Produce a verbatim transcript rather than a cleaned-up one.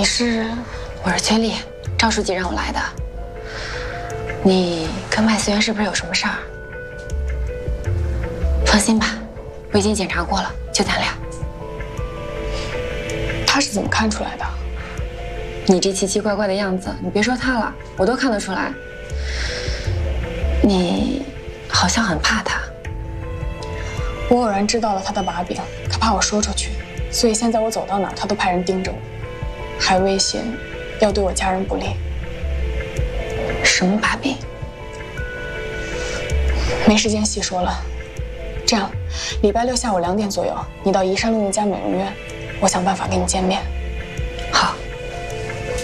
是？ 我是崔丽，赵书记让我来的。你跟麦思源是不是有什么事儿？放心吧，我已经检查过了，就咱俩。 他是怎么看出来的？ 你这奇奇怪怪的样子，你别说他了，我都看得出来。你好像很怕他。 我偶然知道了他的把柄，他怕我说出去，所以现在我走到哪儿，他都派人盯着我，还威胁要对我家人不利。 什么把柄？ 没时间细说了。这样，礼拜六下午两点左右，你到宜山路那家美容院，我想办法跟你见面。